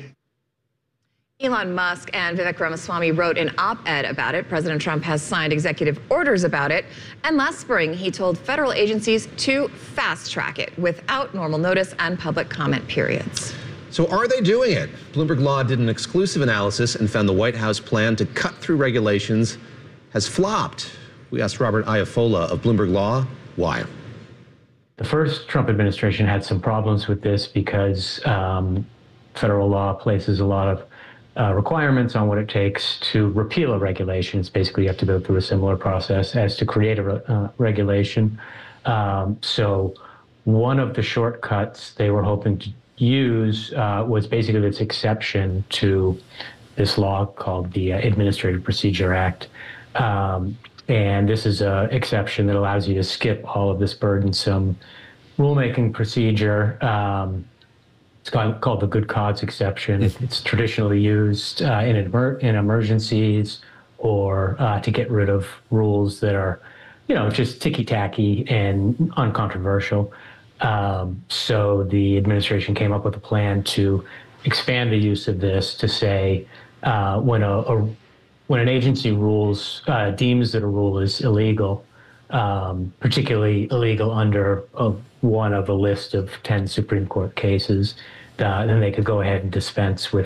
Elon Musk and Vivek Ramaswamy wrote an op-ed about it. President Trump has signed executive orders about it. And last spring, he told federal agencies to fast-track it without normal notice and public comment periods. So are they doing it? Bloomberg Law did an exclusive analysis and found the White House plan to cut through regulations has flopped. We asked Robert Iafolla of Bloomberg Law why. The first Trump administration had some problems with this because um, federal law places a lot of uh, requirements on what it takes to repeal a regulation. It's basically you have to go through a similar process as to create a re uh, regulation. Um, so one of the shortcuts they were hoping to use uh, was basically this exception to this law called the uh, Administrative Procedure Act. Um, And this is an exception that allows you to skip all of this burdensome rulemaking procedure. Um, it's called, called the good cause exception. It's traditionally used uh, in, emer in emergencies or uh, to get rid of rules that are, you know, just ticky-tacky and uncontroversial. Um, so the administration came up with a plan to expand the use of this to say uh, when a, a When an agency rules, uh, deems that a rule is illegal, um, particularly illegal under uh, one of a list of ten Supreme Court cases, uh, then they could go ahead and dispense with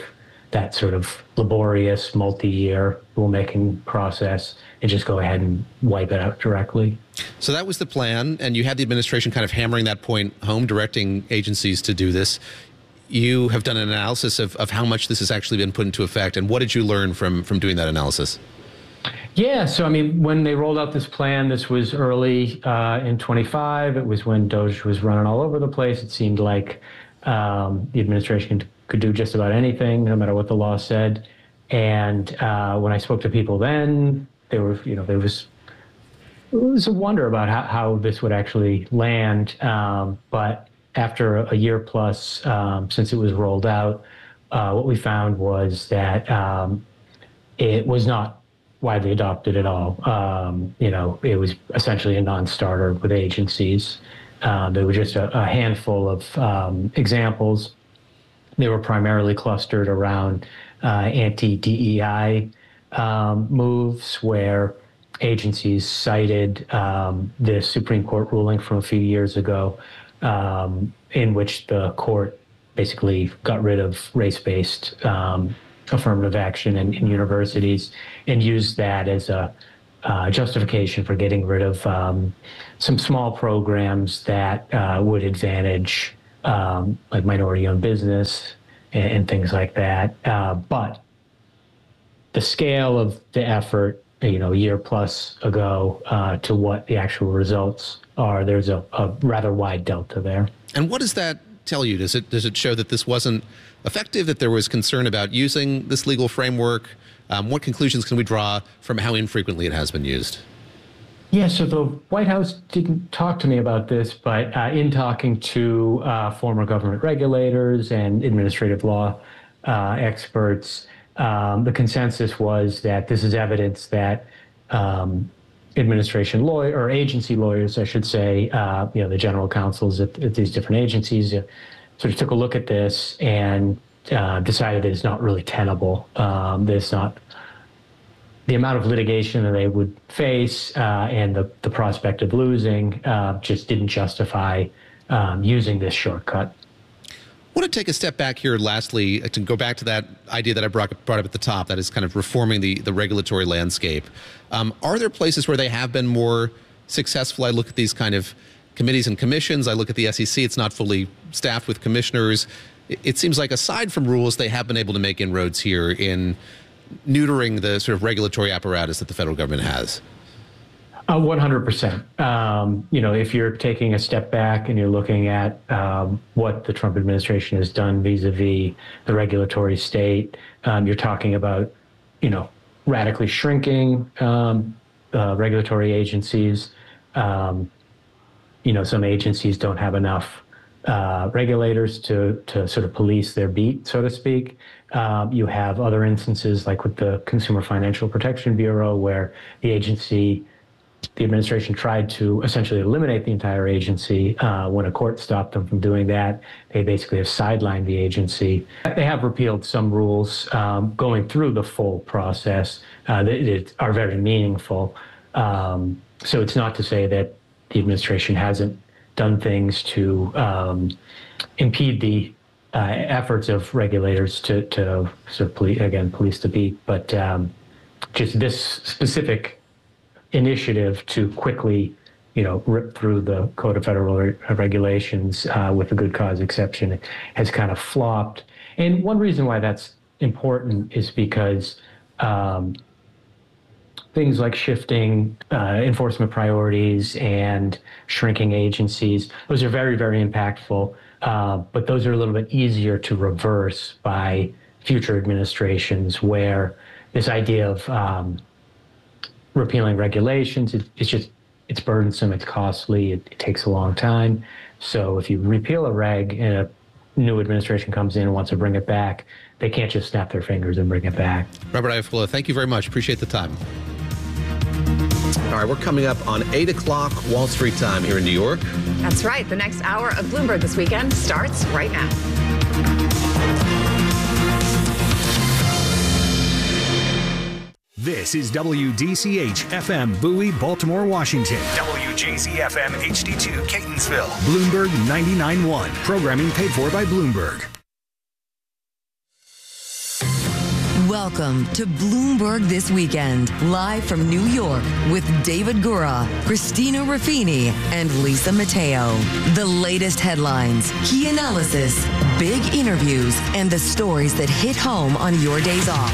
that sort of laborious multi-year rulemaking process and just go ahead and wipe it out directly. So that was the plan, and you had the administration kind of hammering that point home, directing agencies to do this. You have done an analysis of, of how much this has actually been put into effect, and what did you learn from, from doing that analysis? Yeah, so I mean, when they rolled out this plan, this was early uh, in twenty-five. It was when DOGE was running all over the place. It seemed like um, the administration could do just about anything, no matter what the law said. And uh, when I spoke to people then, they were, you know, there was, it was a wonder about how, how this would actually land. Um, but after a year plus um, since it was rolled out, uh, what we found was that um, it was not widely adopted at all. Um, you know, it was essentially a non-starter with agencies. Um, there were just a, a handful of um, examples. They were primarily clustered around uh, anti-D E I um, moves where agencies cited um, the Supreme Court ruling from a few years ago um, in which the court basically got rid of race-based um, affirmative action in, in universities and used that as a uh, justification for getting rid of um, some small programs that uh, would advantage Um, like minority-owned business and, and things like that. Uh, but the scale of the effort, you know, a year plus ago uh, to what the actual results are, there's a, a rather wide delta there. And what does that tell you? Does it does it show that this wasn't effective, that there was concern about using this legal framework? Um, what conclusions can we draw from how infrequently it has been used? Yeah, so the White House didn't talk to me about this, but uh, in talking to uh, former government regulators and administrative law uh, experts, um, the consensus was that this is evidence that um, administration lawyer or agency lawyers, I should say, uh, you know, the general counsels at, at these different agencies uh, sort of took a look at this and uh, decided that it's not really tenable. Um, there's not the amount of litigation that they would face uh, and the, the prospect of losing uh, just didn't justify um, using this shortcut. I want to take a step back here lastly to go back to that idea that I brought, brought up at the top, that is kind of reforming the, the regulatory landscape. Um, are there places where they have been more successful? I look at these kind of committees and commissions. I look at the S E C. It's not fully staffed with commissioners. It, it seems like aside from rules, they have been able to make inroads here in neutering the sort of regulatory apparatus that the federal government has. Uh, one hundred percent. Um, you know, if you're taking a step back and you're looking at um, what the Trump administration has done vis-a-vis the regulatory state, um, you're talking about, you know, radically shrinking um, uh, regulatory agencies. Um, you know, some agencies don't have enough uh, regulators to, to sort of police their beat, so to speak. Um, you have other instances like with the Consumer Financial Protection Bureau, where the agency, the administration tried to essentially eliminate the entire agency. Uh, when a court stopped them from doing that, they basically have sidelined the agency. They have repealed some rules um, going through the full process uh, that, that are very meaningful. Um, so it's not to say that the administration hasn't done things to um, impede the Uh, efforts of regulators to, to sort of police, again, police the beat, but um, just this specific initiative to quickly, you know, rip through the Code of Federal Re- Regulations uh, with a good cause exception has kind of flopped. And one reason why that's important is because um, things like shifting uh, enforcement priorities and shrinking agencies, those are very, very impactful. Uh, but those are a little bit easier to reverse by future administrations, where this idea of um, repealing regulations, it, it's just, it's burdensome, it's costly, it, it takes a long time. So if you repeal a reg and a new administration comes in and wants to bring it back, they can't just snap their fingers and bring it back. Robert Iafolla, thank you very much. Appreciate the time. All right, we're coming up on eight o'clock Wall Street time here in New York. That's right. The next hour of Bloomberg This Weekend starts right now. This is W D C H F M Bowie, Baltimore, Washington. W J Z F M H D two Catonsville. Bloomberg ninety-nine point one. Programming paid for by Bloomberg. Welcome to Bloomberg This Weekend, live from New York with David Gura, Christina Ruffini, and Lisa Mateo. The latest headlines, key analysis, big interviews, and the stories that hit home on your days off.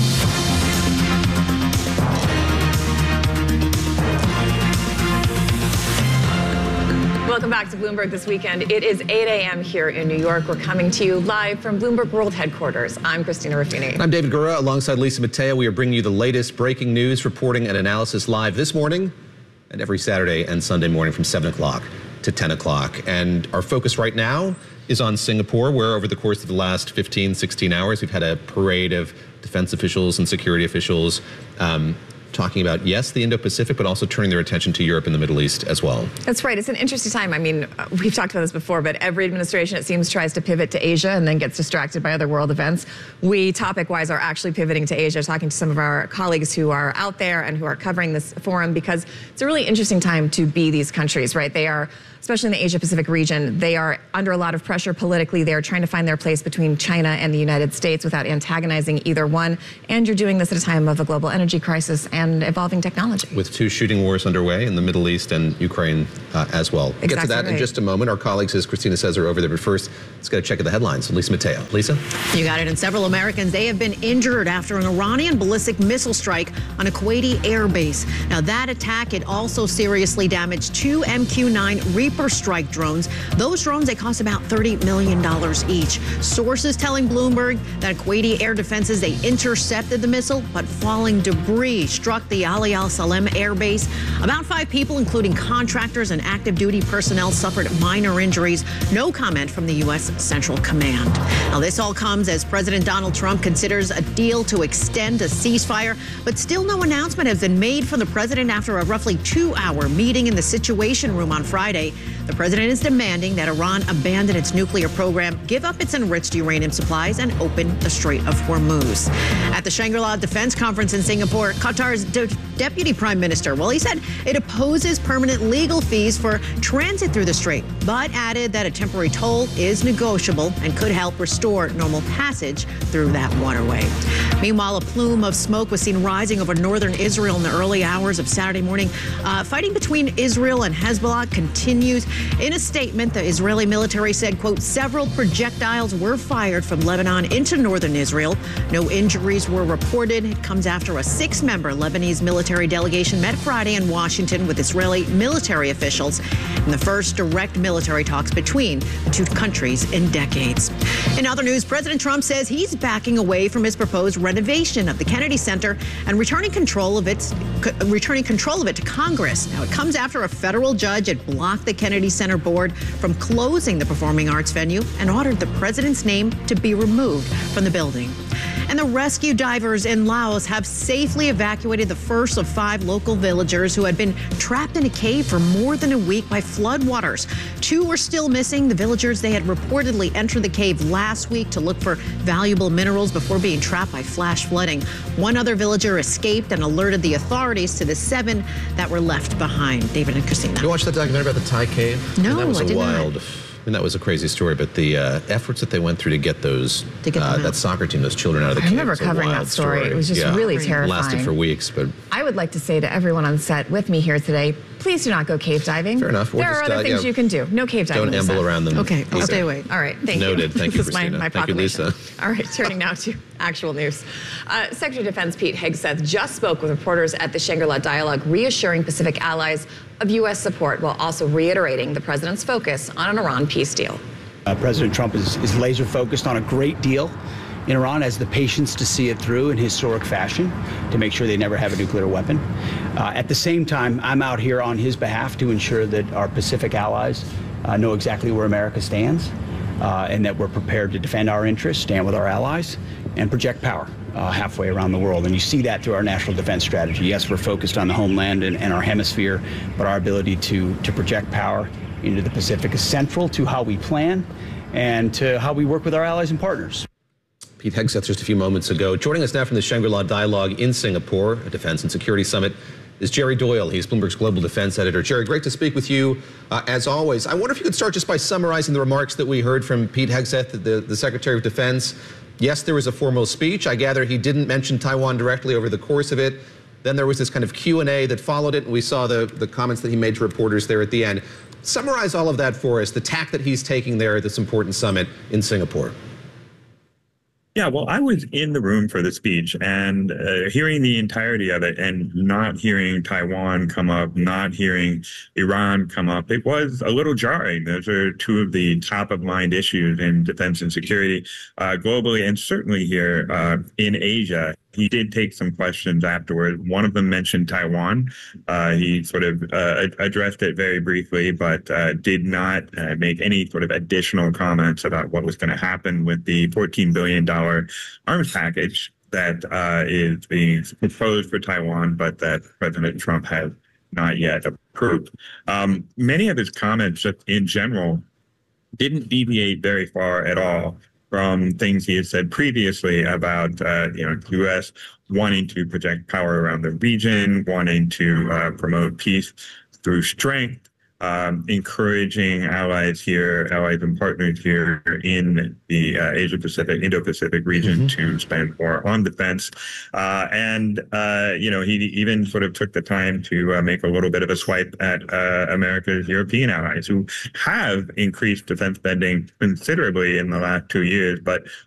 Welcome back to Bloomberg This Weekend. It is eight a.m. here in New York. We're coming to you live from Bloomberg World Headquarters. I'm Christina Ruffini. I'm David Gura, alongside Lisa Mateo. We are bringing you the latest breaking news, reporting, and analysis live this morning and every Saturday and Sunday morning from seven o'clock to ten o'clock. And our focus right now is on Singapore, where over the course of the last fifteen, sixteen hours, we've had a parade of defense officials and security officials um, talking about, yes, the Indo-Pacific, but also turning their attention to Europe and the Middle East as well. That's right. It's an interesting time. I mean, we've talked about this before, but every administration, it seems, tries to pivot to Asia and then gets distracted by other world events. We, topic-wise, are actually pivoting to Asia, talking to some of our colleagues who are out there and who are covering this forum, because it's a really interesting time to be these countries, right? They are, especially in the Asia-Pacific region, they are under a lot of pressure politically. They're trying to find their place between China and the United States without antagonizing either one. And you're doing this at a time of a global energy crisis and evolving technology. With two shooting wars underway in the Middle East and Ukraine uh, as well. We'll exactly get to that right. in just a moment. Our colleagues, as Christina says, are over there. But first, let's get a check of the headlines. Lisa Mateo. Lisa? You got it. And several Americans, they have been injured after an Iranian ballistic missile strike on a Kuwaiti air base. Now, that attack, it also seriously damaged two M Q nine Reaper strike drones. Those drones, they cost about thirty million dollars each. Sources telling Bloomberg that Kuwaiti air defenses, they intercepted the missile, but falling debris struck the Ali Al Salem air base. About five people, including contractors and active duty personnel, suffered minor injuries. No comment from the U S Central Command. Now, this all comes as President Donald Trump considers a deal to extend a ceasefire, but still no announcement has been made from the president after a roughly two-hour meeting in the Situation Room on Friday. The president is demanding that Iran abandon its nuclear program, give up its enriched uranium supplies, and open the Strait of Hormuz. At the Shangri-La Defense Conference in Singapore, Qatar's de- deputy prime minister, well, he said it opposes permanent legal fees for transit through the strait, but added that a temporary toll is negotiable and could help restore normal passage through that waterway. Meanwhile, a plume of smoke was seen rising over northern Israel in the early hours of Saturday morning. Uh, fighting between Israel and Hezbollah continues. In a statement, the Israeli military said, quote, several projectiles were fired from Lebanon into northern Israel. No injuries were reported. It comes after a six-member Lebanese military delegation met Friday in Washington with Israeli military officials in the first direct military talks between the two countries in decades. In other news, President Trump says he's backing away from his proposed renovation of the Kennedy Center and returning control of its returning control of it to Congress. Now, it comes after a federal judge had blocked the Kennedy Center board from closing the performing arts venue and ordered the president's name to be removed from the building. And the rescue divers in Laos have safely evacuated the first of five local villagers who had been trapped in a cave for more than a week by floodwaters. Two were still missing. The villagers, they had reportedly entered the cave last week to look for valuable minerals before being trapped by flash flooding. One other villager escaped and alerted the authorities to the seven that were left behind. David and Christina. You watched that documentary about the Thai cave? No, I mean, that was I a did wild. not. I mean, that was a crazy story, but the uh, efforts that they went through to get those, to get uh, that soccer team, those children out of the I cave. remember was a covering wild that story. It was just yeah. really It terrifying. lasted for weeks, but I would like to say to everyone on set with me here today, please do not go cave diving. Fair enough. We'll There are just, other uh, things yeah. you can do. No cave diving. don't amble Lisa. around them. Okay, I'll either. stay away. All right, thank you. Noted. Thank you, This is my, Christina. my Thank you, proclamation. Lisa. All right, turning now to actual news. Uh, Secretary of Defense Pete Hegseth just spoke with reporters at the Shangri-La Dialogue, reassuring Pacific allies of U S support while also reiterating the president's focus on an Iran peace deal. Uh, President Trump is, is laser focused on a great deal in Iran, has the patience to see it through in historic fashion to make sure they never have a nuclear weapon. Uh, at the same time, I'm out here on his behalf to ensure that our Pacific allies uh, know exactly where America stands uh, and that we're prepared to defend our interests, stand with our allies, and project power uh, halfway around the world. And you see that through our national defense strategy. Yes, we're focused on the homeland and, and our hemisphere, but our ability to, to project power into the Pacific is central to how we plan and to how we work with our allies and partners. Pete Hegseth just a few moments ago. Joining us now from the Shangri-La Dialogue in Singapore, a defense and security summit is Jerry Doyle. He's Bloomberg's global defense editor. Jerry, great to speak with you, uh, as always. I wonder if you could start just by summarizing the remarks that we heard from Pete Hegseth, the, the Secretary of Defense. Yes, there was a formal speech. I gather he didn't mention Taiwan directly over the course of it. Then there was this kind of Q and A that followed it, and we saw the, the comments that he made to reporters there at the end. Summarize all of that for us, the tack that he's taking there at this important summit in Singapore. Yeah, well, I was in the room for the speech, and uh, hearing the entirety of it and not hearing Taiwan come up, not hearing Iran come up, it was a little jarring. Those are two of the top-of-mind issues in defense and security uh, globally, and certainly here uh, in Asia. He did take some questions afterward. One of them mentioned Taiwan. Uh, he sort of uh, addressed it very briefly, but uh, did not uh, make any sort of additional comments about what was going to happen with the fourteen billion dollars arms package that uh, is being proposed for Taiwan, but that President Trump has not yet approved. Um, many of his comments, just in general, didn't deviate very far at all from things he had said previously about, uh, you know, U S wanting to project power around the region, wanting to uh, promote peace through strength, um, encouraging allies here, allies and partners here in the uh, Asia-Pacific, Indo-Pacific region mm-hmm. to spend more on defense. Uh, and, uh, you know, he even sort of took the time to uh, make a little bit of a swipe at uh, America's European allies who have increased defense spending considerably in the last two years, but